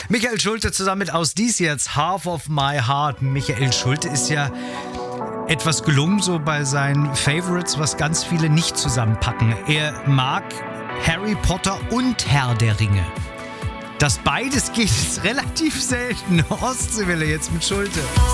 Michael Schulte zusammen mit Aus dies jetzt, Half of My Heart. Michael Schulte ist ja etwas gelungen, so bei seinen Favorites, was ganz viele nicht zusammenpacken. Er mag Harry Potter und Herr der Ringe. Das beides geht jetzt relativ selten. Ostseewelle jetzt mit Schulte.